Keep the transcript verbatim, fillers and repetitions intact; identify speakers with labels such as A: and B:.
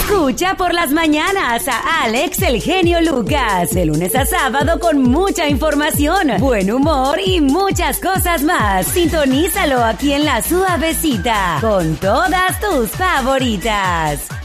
A: Escucha por las mañanas a Alex El Genio Lucas, de lunes a sábado con mucha información, buen humor y muchas cosas más. Sintonízalo aquí en La Suavecita, con todas tus favoritas.